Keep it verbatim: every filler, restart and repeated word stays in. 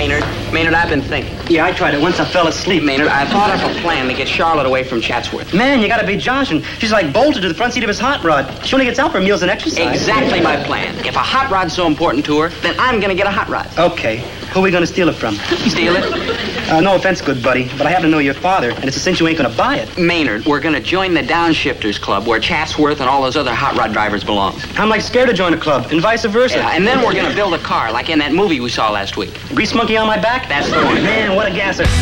Maynard, Maynard, I've been thinking. Yeah, I tried it once. I fell asleep. Maynard, I thought of a plan to get Charlotte away from Chatsworth. Man, you gotta be joshing. She's like bolted to the front seat of his hot rod. She only gets out for meals and exercise. Exactly my plan. If a hot rod's so important to her, then I'm gonna get a hot rod. Okay. Who are we gonna steal it from? Steal it? Uh, no offense, good buddy, but I happen to know your father, and it's a cinch you ain't gonna buy it. Maynard, we're gonna join the Downshifters Club where Chatsworth and all those other hot rod drivers belong. I'm like scared to join a club, and vice versa. Yeah, and then we're gonna build a car like in that movie we saw last week. Grease monkey on my back? That's the one. Man, what a gasser.